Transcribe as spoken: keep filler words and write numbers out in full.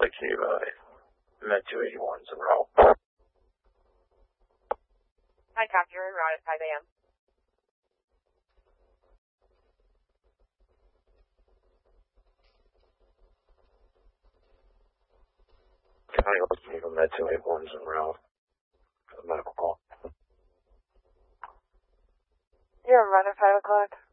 like you, uh, Med two eighty-one's en route. Hi, copy. You're en route at five a.m. County Eagle Med two eighty-one's en route for the medical call. You're en route at five o'clock.